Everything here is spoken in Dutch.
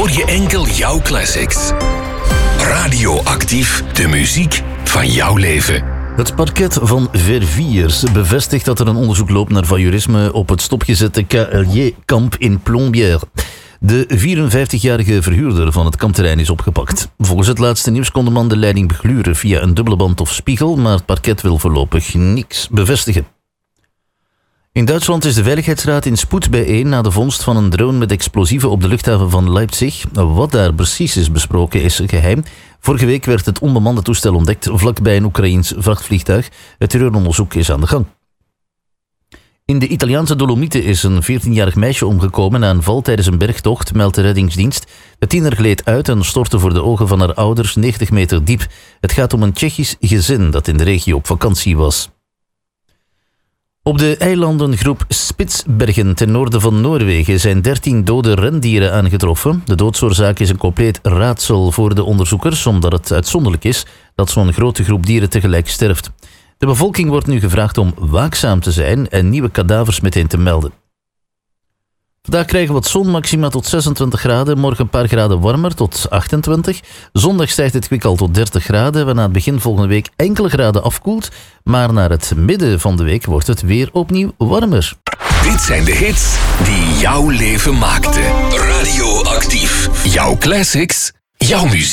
hoor je enkel jouw classics. Radioactief, de muziek van jouw leven. Het parket van Verviers bevestigt dat er een onderzoek loopt naar voyeurisme op het stopgezette KLJ-kamp in Plombières. De 54-jarige verhuurder van het kampterrein is opgepakt. Volgens het laatste nieuws kon de man de leiding begluren via een dubbele band of spiegel, maar het parket wil voorlopig niks bevestigen. In Duitsland is de Veiligheidsraad in spoed bijeen na de vondst van een drone met explosieven op de luchthaven van Leipzig. Wat daar precies is besproken is geheim. Vorige week werd het onbemande toestel ontdekt vlakbij een Oekraïens vrachtvliegtuig. Het terreuronderzoek is aan de gang. In de Italiaanse Dolomieten is een 14-jarig meisje omgekomen na een val tijdens een bergtocht, meldt de reddingsdienst. De tiener gleed uit en stortte voor de ogen van haar ouders 90 meter diep. Het gaat om een Tsjechisch gezin dat in de regio op vakantie was. Op de eilandengroep Spitsbergen ten noorden van Noorwegen zijn 13 dode rendieren aangetroffen. De doodsoorzaak is een compleet raadsel voor de onderzoekers, omdat het uitzonderlijk is dat zo'n grote groep dieren tegelijk sterft. De bevolking wordt nu gevraagd om waakzaam te zijn en nieuwe kadavers meteen te melden. Vandaag krijgen we wat zon, maxima tot 26 graden. Morgen een paar graden warmer, tot 28. Zondag stijgt het kwik al tot 30 graden, waarna het begin volgende week enkele graden afkoelt. Maar naar het midden van de week wordt het weer opnieuw warmer. Dit zijn de hits die jouw leven maakten. Radioactief. Jouw classics, jouw muziek.